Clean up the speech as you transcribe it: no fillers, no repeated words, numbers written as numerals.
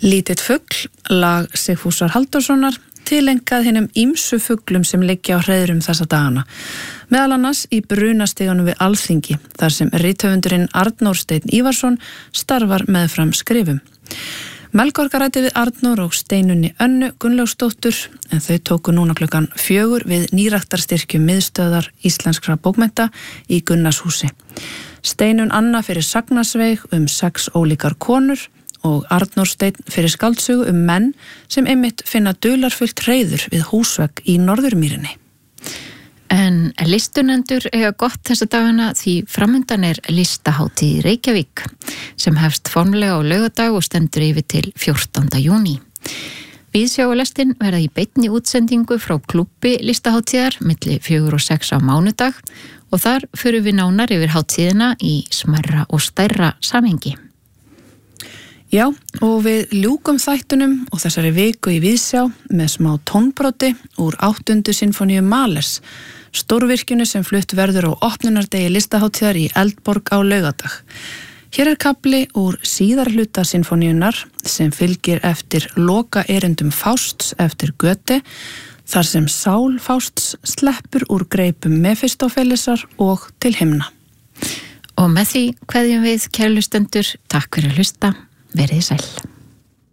Lítið fugl, lag Sigfúsar Halldórssonar, tileinkað hinum ýmsu fuglum sem liggja á hreiðrum þessa dagana. Meðal annars í brunastiganum við Alþingi, þar sem rithöfundurinn Arnór Steinn Ívarsson starfar meðfram skrifum. Melkorka ræddi við Arnór og Steinunni Önnu Gunnlaugsdóttur, en þau tóku núna klukkan 4 við nýræktarstyrkjum miðstöðvar íslenskra bókmennta í Gunnarshúsi. Steinun Anna fyrir sagnasveig 6 ólíkar konur og Arnór Steinn fyrir skáldsögu menn sem einmitt finna dularfullt hreiður við húsvegg í Norðurmýrinni. En listunendur eiga gott þessa dagana því framundan listahátíð í Reykjavík sem hefst formlega á laugardag og stendur yfir til 14. júní. Viðsjárlestin verða í beinni útsendingu frá klúbbi listahátíðar milli 4 og 6 á mánudag og þar förum við nánar yfir hátíðina í smærra og stærra samhengi. Já, og við ljúkum þættunum og þessari viku í Viðsjá með smá tónbroti úr 8. sinfóníu Mahlers, stórvirkjunu sem flutt verður á opnunardegi listahátíðar í Eldborg á laugardag. Hér kafli úr síðarhluta sinfóníunar sem fylgir eftir loka erindum Fausts eftir Goethe, þar sem sál Fausts sleppur úr greipum Mefistófelesar og til himna. Og með því kveðjum við kæru hlustendur, takk fyrir að hlusta. Verið sæl.